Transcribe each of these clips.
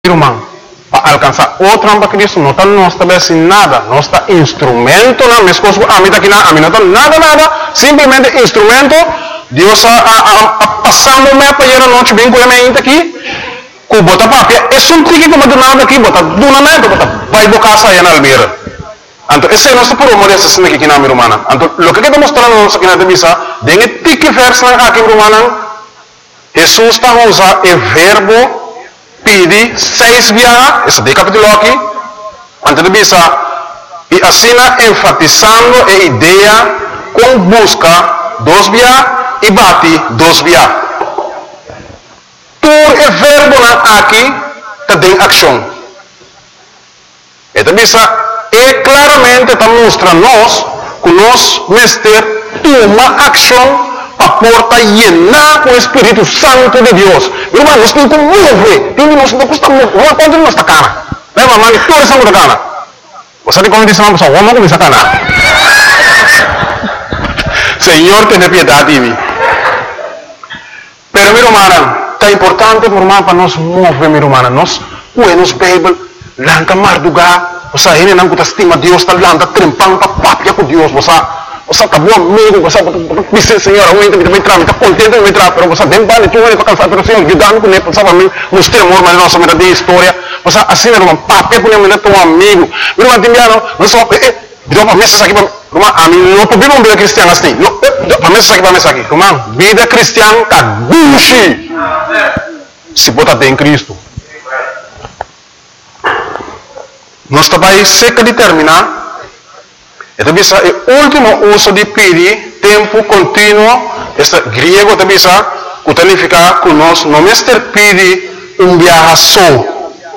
irmão, para alcançar o trampa Cristo, não está não estabelece nada, não está instrumento, não, minhas coisas, a mim está aqui, a mim não está nada, simplesmente instrumento, Deus passando me para a noite, bem com a minha aqui, com bota papia, é só um tique como do nada aqui, bota do nada, vai do casa aí na almeira. Então, esse é nosso problema dessa cena aqui na minha irmã. Então, o que está mostrando aqui na missa, tem um tique verso aqui, irmã, Jesus está usando o verbo pede 6 vezes, esse é o capítulo aqui, antes de bisa, e assim enfatizando a ideia com busca 2 vezes e bate 2 vezes. Todo o verbo aqui tem ação. Então, bisa, e claramente está mostrando nós que nós mestre toma ação a porta llena com o Espírito Santo de Deus. Meu irmão, nós temos que mover. Nós não custa mover. Não pode nos cara. Leva, mano, toda essa muda cara. Você tem como dizer uma pessoa, vamos começar a cara. Senhor, tenha piedade de mim. Pero, meu irmão, é importante para nós mover, meu irmão. Nós, nos Bíblia, lanta mardugar. Você ainda não estima Deus, está lanta trempando para papia com Deus. Você está bom amigo, você dice, Senhor, eu ainda me trago, está contente de me trago, mas você bem vale, tu vai para cansar, mas Senhor, guiando com ele, sabe, nos temor, mas nossa vida de história, você assim, irmão, papel com ele, teu amigo, meu irmão, Timiano, não só, deu uma mesa aqui, irmão, a mim não podemos uma vida cristiana assim, para mesa aqui, irmão, vida cristiana, tá gushi, se botar em Cristo. Nós também seca de terminar. Então, o último uso de pedir, tempo contínuo, este griego também significa que nós não pedir viaje só.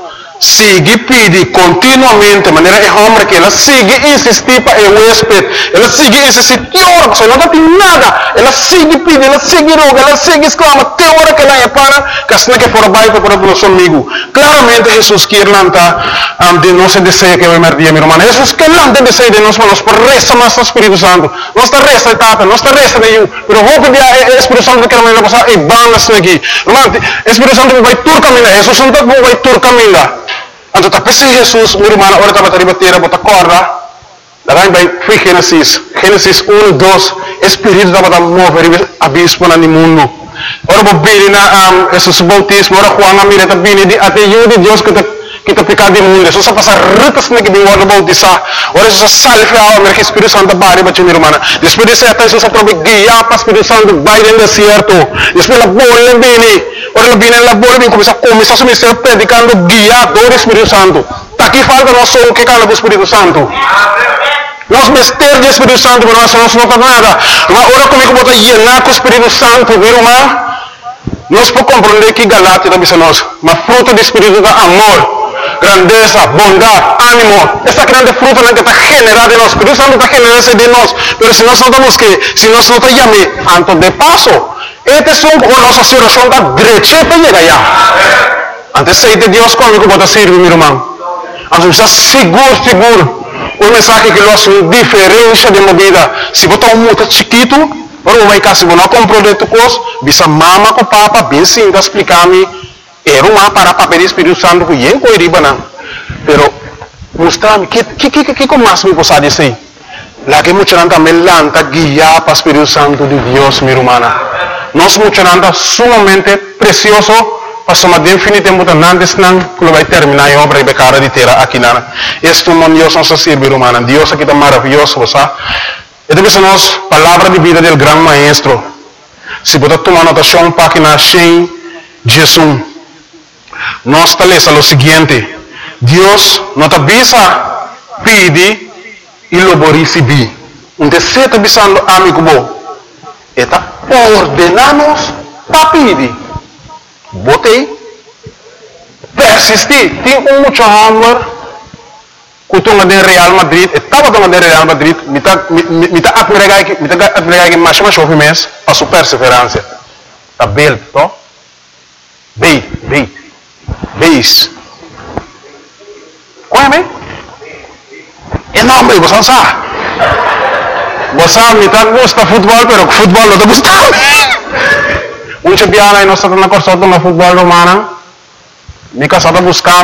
Sigue pedir continuamente, de maneira que homem que ela sigue insistir para o huésped, ela sigue insistir, teórico, você não tem nada, ela sigue pedir, ela sigue roga, ela sigue exclama, teórico que ela é para, que assim que for baixo para o nosso amigo. Claramente Jesus quer lançar de nosso desejo que vai merdir, meu irmão. Jesus quer lançar o desejo de nós, mas por resta mais o Espírito Santo. Não está resta de tapa, não está resta de eu, mas vou pedir o Espírito Santo que ela vai passar e vamos aqui. Irmão, o Espírito Santo vai tur caminhar, Jesus Santo vai tur caminhar. Então, tapos si Jesus, meu irmão, ora estava a bater, bota corda. Daí vai Gênesis 1, 2, Espírito estava a mover a bispo no mundo. Ora, vou vir na Jesus bautismo, ora, Juan, a mira, até eu de Deus que está pecado de mundo. Jesus passa ritas na que vem o bautizar. Ora, Jesus salve a alma, que o Espírito Santo vai para minha irmã. Depois de ser Jesus aprove guiar para o Espírito Santo, vai no deserto. Depois a bola vem. Ora, ela vem na bola, vem começar a ministrar predicando, guiado do Espírito Santo. Aqui falta nós só o que cala do Espírito Santo. Nós mester do Espírito Santo, mas nós não temos nada. Ora, comigo, vou llenar com o Espírito Santo, meu irmão. Nós podemos compreender que Galatia também é nós. Mas fruto do Espírito é amor, grandeza, bondade, ânimo. Essa grande fruta que está generada de nós. O Espírito Santo está generando de nós. Mas se nós não estamos que, se nós não estamos llamando, antes de paso, este é a nossa situação da direita para chegar allá. Antes de Deus comigo, vou servir, meu irmão. Antes de seguro. Um mensagem que faz diferença de minha vida. Se você é muito chiquito, ou vai cá, se você não comprou de tu coisa, bisa mama com papa, bem sim, explicar-me. Era uma para papel do Espírito Santo que eu não riba não. Pero mostrar-me que mais me possa dizer. Lá que muita gente me lanta guiar para o Espírito Santo de Deus, minha irmã. Nós muita gente sumamente precioso, passamos definitivamente antes não que vai terminar a obra e vai cara de terra aqui na. Este é Deus nosso servir, irmã. Deus aqui está maravilhoso, você. Esta é a nossa palavra de vida do grande maestro. Se você tomar anotação, página 100, Jesus. Nós estamos o seguinte: Deus nos avisa, pede e lo receber. Então, se está avisando amigo bom, está ordenamos para pedir. Botei, persistir. Tem muito amor que estou no Real Madrid, estava no Real Madrid, me está admirando mais chove mês para sua perseverança. Está bem, tá? Beis. Qual é? É nome, você sabe. Você me gusta futebol, mas futebol não te gusta. Un biana e nós estamos na corso do futebol romano. Mica estava buscando